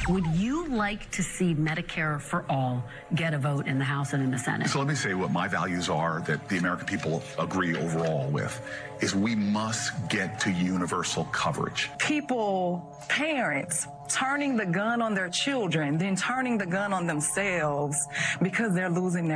Would you like to see Medicare for all get a vote in the House and in the Senate? So let me say what my values are that the American people agree overall with, is we must get to universal coverage. People, parents, turning the gun on their children, then turning the gun on themselves because they're losing their